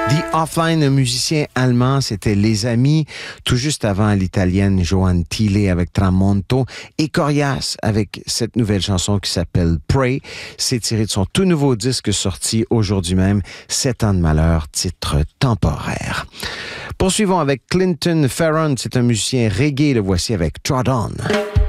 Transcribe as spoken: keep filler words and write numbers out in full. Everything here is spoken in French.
The Offline, un musicien allemand, c'était Les Amis, tout juste avant l'italienne Joanne Thiele avec Tramonto et Corias avec cette nouvelle chanson qui s'appelle Pray. C'est tiré de son tout nouveau disque sorti aujourd'hui même, Sept ans de malheur, titre temporaire. Poursuivons avec Clinton Ferron, c'est un musicien reggae, le voici avec Trod On.